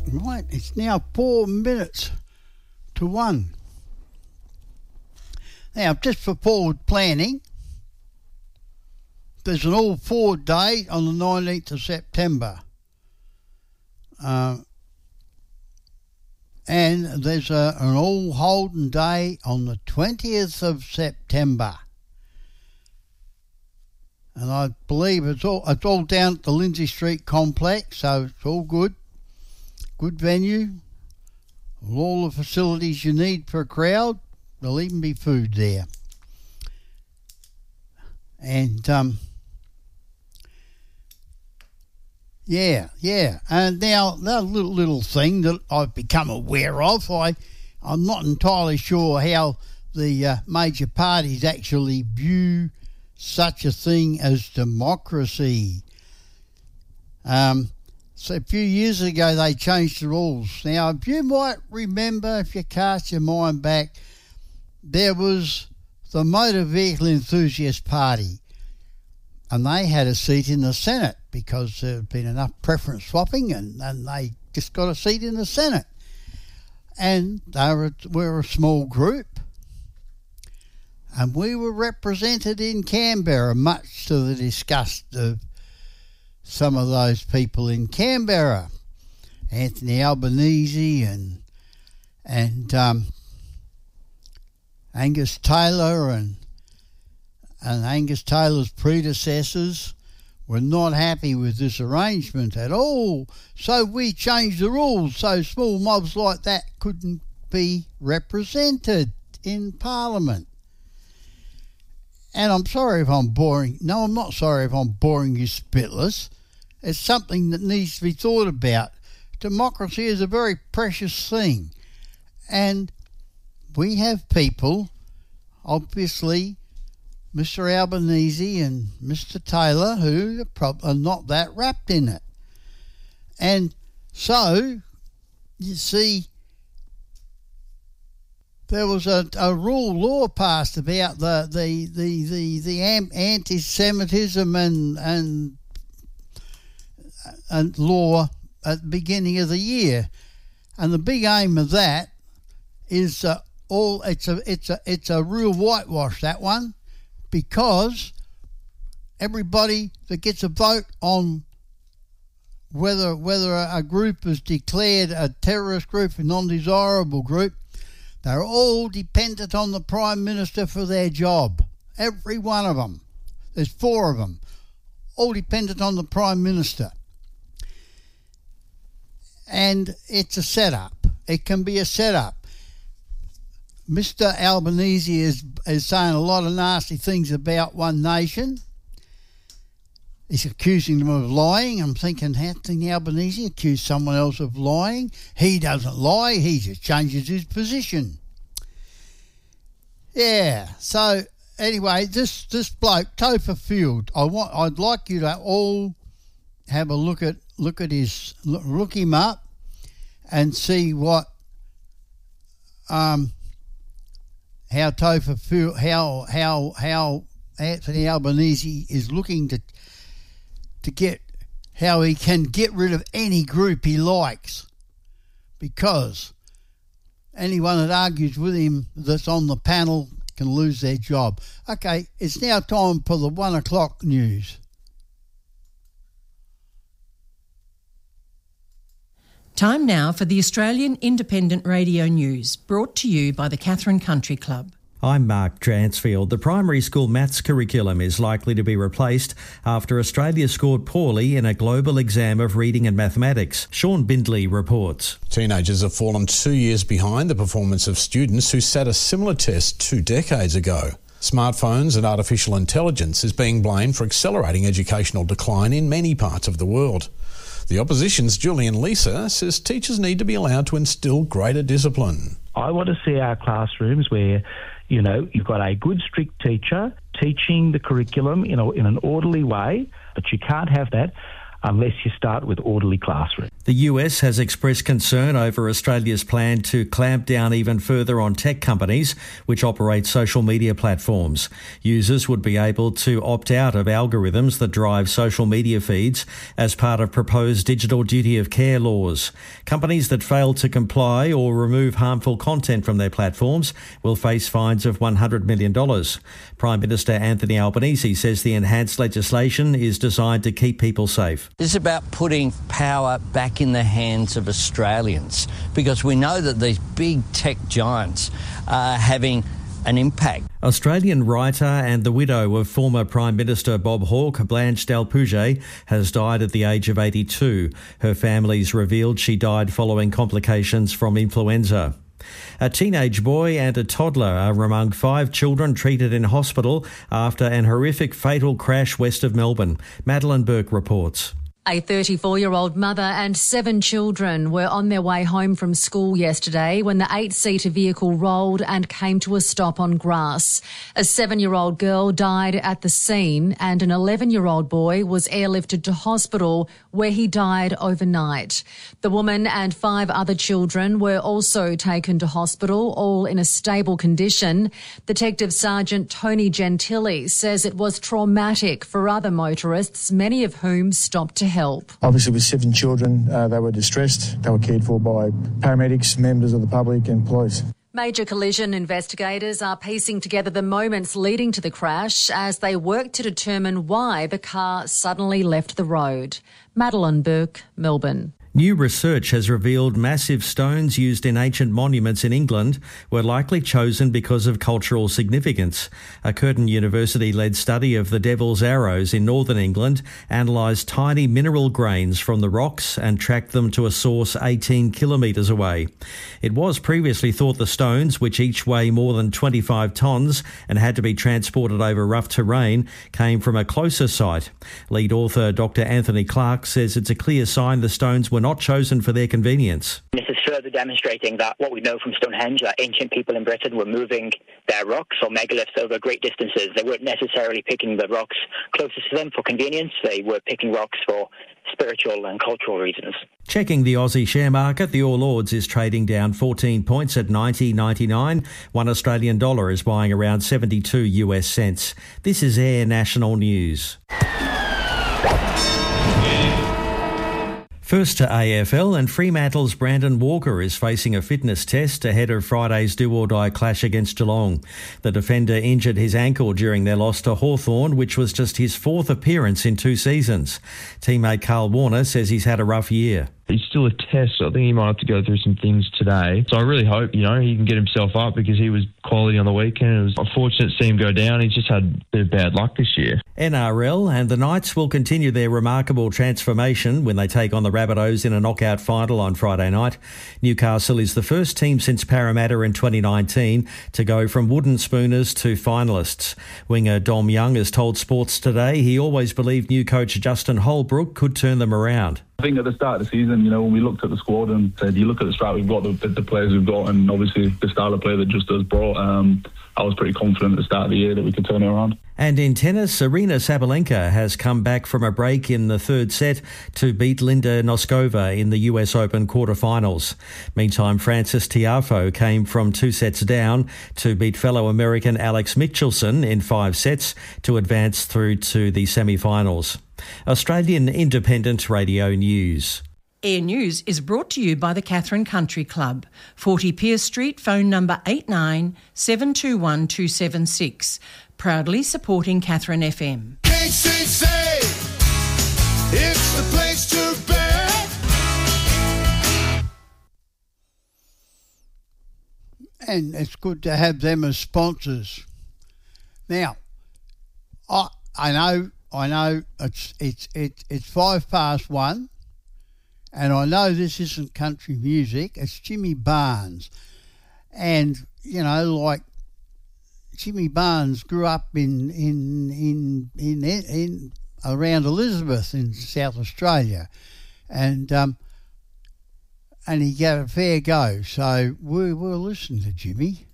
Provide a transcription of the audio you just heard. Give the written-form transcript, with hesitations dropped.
Right, it's now 4 minutes to 1. Now, just for forward planning, there's an all forward day on the 19th of September. And there's an all Holden day on the 20th of September. And I believe it's all down at the Lindsay Street complex, so it's all good. Good venue. All the facilities you need for a crowd. There'll even be food there. And yeah. And now that little thing that I've become aware of, I'm not entirely sure how the major parties actually view such a thing as democracy. So a few years ago they changed the rules. Now, if you might remember, if you cast your mind back, there was the Motor Vehicle Enthusiast Party, and they had a seat in the Senate because there had been enough preference swapping, and they just got a seat in the Senate. And they were a small group, and we were represented in Canberra, much to the disgust of some of those people in Canberra, Anthony Albanese and Angus Taylor and Angus Taylor's predecessors were not happy with this arrangement at all. So we changed the rules so small mobs like that couldn't be represented in Parliament. And I'm sorry if I'm boring. No, I'm not sorry if I'm boring you spitless. It's something that needs to be thought about. Democracy is a very precious thing. And we have people, obviously, Mr. Albanese and Mr. Taylor, who are not that wrapped in it. And so, you see, there was a law passed about the anti-Semitism and law at the beginning of the year, and the big aim of that is it's a real whitewash, that one, because everybody that gets a vote on whether a group is declared a terrorist group, a non-desirable group, they're all dependent on the Prime Minister for their job. Every one of them. There's 4 of them. All dependent on the Prime Minister. And it's a setup. It can be a setup. Mr. Albanese is saying a lot of nasty things about One Nation. He's accusing them of lying. I'm thinking, how can Albanese accuse someone else of lying? He doesn't lie. He just changes his position. Yeah. So anyway, this bloke Topher Field, I'd like you to all have a look at him up and see what how Topher Field, how Anthony Albanese is looking to get how he can get rid of any group he likes, because anyone that argues with him that's on the panel can lose their job. Okay, it's now time for the 1 o'clock news. Time now for the Australian Independent Radio News, brought to you by the Catherine Country Club. I'm Mark Dransfield. The primary school maths curriculum is likely to be replaced after Australia scored poorly in a global exam of reading and mathematics. Sean Bindley reports. Teenagers have fallen 2 years behind the performance of students who sat a similar test 2 decades ago. Smartphones and artificial intelligence is being blamed for accelerating educational decline in many parts of the world. The opposition's Julian Leeser says teachers need to be allowed to instil greater discipline. I want to see our classrooms where, you know, you've got a good, strict teacher teaching the curriculum in an orderly way, but you can't have that unless you start with orderly classrooms. The US has expressed concern over Australia's plan to clamp down even further on tech companies which operate social media platforms. Users would be able to opt out of algorithms that drive social media feeds as part of proposed digital duty of care laws. Companies that fail to comply or remove harmful content from their platforms will face fines of $100 million. Prime Minister Anthony Albanese says the enhanced legislation is designed to keep people safe. This is about putting power back in the hands of Australians, because we know that these big tech giants are having an impact. Australian writer and the widow of former Prime Minister Bob Hawke, Blanche Delpouge, has died at the age of 82. Her family's revealed she died following complications from influenza. A teenage boy and a toddler are among 5 children treated in hospital after an horrific fatal crash west of Melbourne. Madeline Burke reports. A 34-year-old mother and 7 children were on their way home from school yesterday when the 8-seater vehicle rolled and came to a stop on grass. A 7-year-old girl died at the scene and an 11-year-old boy was airlifted to hospital where he died overnight. The woman and 5 other children were also taken to hospital, all in a stable condition. Detective Sergeant Tony Gentili says it was traumatic for other motorists, many of whom stopped to help. Obviously, with 7 children, they were distressed. They were cared for by paramedics, members of the public and police. Major collision investigators are piecing together the moments leading to the crash as they work to determine why the car suddenly left the road. Madeline Burke, Melbourne. New research has revealed massive stones used in ancient monuments in England were likely chosen because of cultural significance. A Curtin University-led study of the Devil's Arrows in northern England analysed tiny mineral grains from the rocks and tracked them to a source 18 kilometres away. It was previously thought the stones, which each weigh more than 25 tonnes and had to be transported over rough terrain, came from a closer site. Lead author Dr. Anthony Clark says it's a clear sign the stones were not chosen for their convenience. This is further demonstrating that what we know from Stonehenge, that ancient people in Britain were moving their rocks or megaliths over great distances. They weren't necessarily picking the rocks closest to them for convenience. They were picking rocks for spiritual and cultural reasons. Checking the Aussie share market, the All Ords is trading down 14 points at 90.99. $1 Australian dollar is buying around 72 US cents. This is Air National News. First to AFL, and Fremantle's Brandon Walker is facing a fitness test ahead of Friday's do-or-die clash against Geelong. The defender injured his ankle during their loss to Hawthorn, which was just his 4th appearance in 2 seasons. Teammate Carl Warner says he's had a rough year. It's still a test, so I think he might have to go through some things today. So I really hope, he can get himself up because he was quality on the weekend. It was unfortunate to see him go down. He's just had a bit of bad luck this year. NRL, and the Knights will continue their remarkable transformation when they take on the Rabbitohs in a knockout final on Friday night. Newcastle is the first team since Parramatta in 2019 to go from wooden spooners to finalists. Winger Dom Young has told Sports Today he always believed new coach Justin Holbrook could turn them around. I think at the start of the season, when we looked at the squad and said, you look at the strat we've got, the players we've got, and obviously the style of play that just has brought, I was pretty confident at the start of the year that we could turn it around. And in tennis, Aryna Sabalenka has come back from a break in the 3rd set to beat Linda Noskova in the US Open quarterfinals. Meantime, Frances Tiafoe came from 2 sets down to beat fellow American Alex Michelson in 5 sets to advance through to the semi-finals. Australian Independent Radio News. Air News is brought to you by the Catherine Country Club, 40 Pierce Street, phone number 89 721 276. Proudly supporting Catherine FM. KCC, it's the place to be. And it's good to have them as sponsors. Now, I know it's 1:05, and I know this isn't country music. It's Jimmy Barnes, and like Jimmy Barnes grew up in around Elizabeth in South Australia, and he gave a fair go. So we'll listen to Jimmy.